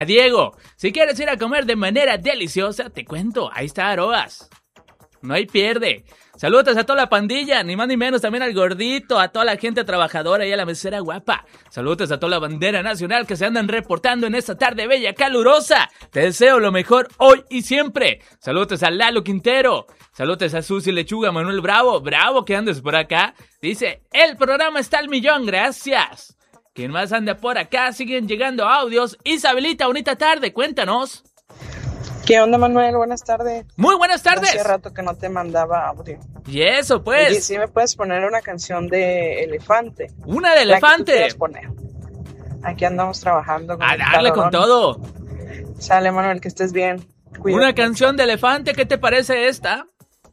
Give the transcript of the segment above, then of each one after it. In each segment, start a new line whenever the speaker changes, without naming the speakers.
Diego, si quieres ir a comer de manera deliciosa, te cuento, ahí está Aroas. No hay pierde. Saludos a toda la pandilla, ni más ni menos, también al gordito, a toda la gente trabajadora y a la mesera guapa. Saludos a toda la bandera nacional que se andan reportando en esta tarde bella, calurosa. Te deseo lo mejor hoy y siempre. Saludos a Lalo Quintero. Saludos a Susi Lechuga, Manuel Bravo que andes por acá. Dice, el programa está al millón, gracias. ¿Quién más anda por acá? Siguen llegando audios. Isabelita, bonita tarde, cuéntanos.
¿Qué onda, Manuel? Buenas tardes.
Muy buenas tardes.
Hace rato que no te mandaba audio.
Y eso, pues.
Oye, ¿sí me puedes poner una canción de Elefante?
¿Una de Elefante?
La que tú poner. Aquí andamos trabajando.
A darle con todo.
Sale, Manuel, que estés bien. Cuídate.
Una canción de Elefante, ¿qué te parece esta?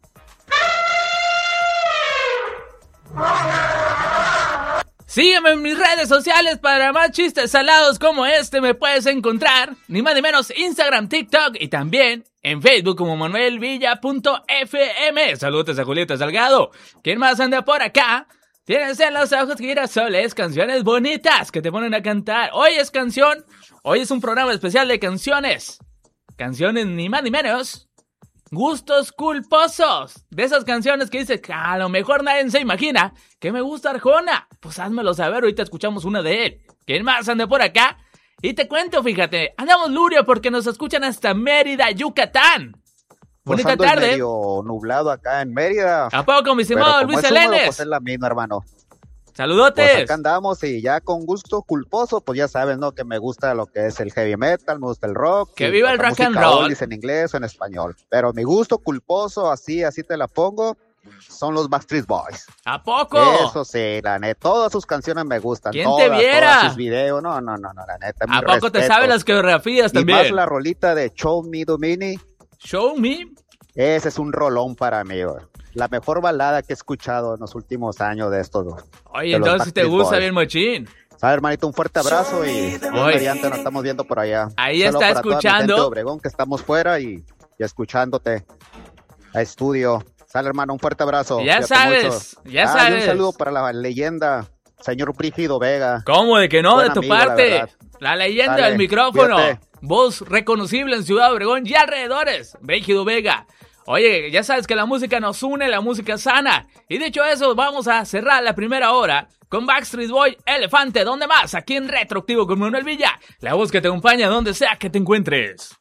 Sígueme en mis redes sociales para más chistes salados como este. Me puedes encontrar, ni más ni menos, Instagram, TikTok y también en Facebook como manuelvilla.fm. Saludos a Julieta Salgado. ¿Quién más anda por acá? Tienes en los ojos girasoles, canciones bonitas que te ponen a cantar. Hoy es un programa especial de canciones. Canciones ni más ni menos. Gustos culposos. De esas canciones que dices que a lo mejor nadie se imagina que me gusta Arjona. Pues házmelo saber, ahorita escuchamos una de él. ¿Quién más anda por acá? Y te cuento, fíjate, andamos lurio porque nos escuchan hasta Mérida, Yucatán. Bonita tarde.
Medio nublado acá en Mérida.
¿A poco, mi estimado Luis Elenes?
Pues es la misma, hermano.
Saludotes.
Pues acá andamos y ya con gusto culposo, pues ya sabes, ¿no? Que me gusta lo que es el heavy metal, me gusta el rock.
Que viva el rock and roll.
En inglés o en español. Pero mi gusto culposo, así te la pongo, son los Backstreet Boys.
¿A poco?
Eso sí, la neta, todas sus canciones me gustan.
¿Quién te viera?
Todos sus videos, no, la neta.
¿A poco te sabes las coreografías también?
Y más la rolita de Show Me Domini.
¿Show Me?
Ese es un rolón para mí, güey. La mejor balada que he escuchado en los últimos años de estos dos.
Oye, entonces te gusta bien machín.
Sabes, hermanito, un fuerte abrazo y mediante nos estamos viendo por allá.
Ahí está escuchando.
De Obregón, que estamos fuera y escuchándote a estudio. Sale, hermano, un fuerte abrazo.
Ya sabes.
Y un saludo para la leyenda, señor Brígido Vega.
¿Cómo de que no?
Buen
de tu
amigo,
parte. La leyenda
Sale,
del micrófono.
Fíjate.
Voz reconocible en Ciudad Obregón y alrededores. Brígido Vega. Oye, ya sabes que la música nos une, la música sana. Y dicho eso, vamos a cerrar la primera hora con Backstreet Boy, Elefante. ¿Dónde más? Aquí en Retroactivo con Manuel Villa. La voz que te acompaña donde sea que te encuentres.